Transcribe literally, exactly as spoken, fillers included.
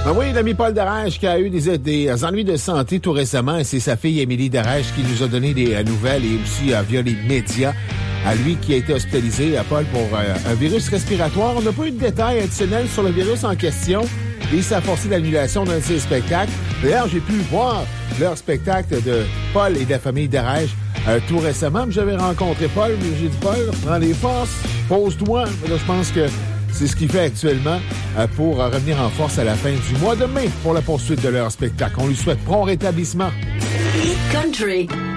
Ben oui, l'ami Paul Darèche qui a eu des, des ennuis de santé tout récemment, et c'est sa fille Émilie Darèche qui nous a donné des euh, nouvelles, et aussi euh, via les médias, à lui qui a été hospitalisé, à Paul, pour euh, un virus respiratoire. On n'a pas eu de détails additionnels sur le virus en question, et ça a forcé l'annulation d'un de ses spectacles. D'ailleurs, j'ai pu voir leur spectacle de Paul et de la famille Darèche euh, tout récemment. J'avais rencontré Paul, mais j'ai dit, Paul, prends les forces, pose-toi. Là, je pense que c'est ce qu'il fait actuellement euh, pour euh, revenir en force à la fin du mois de mai pour la poursuite de leur spectacle. On lui souhaite prompt rétablissement. Country.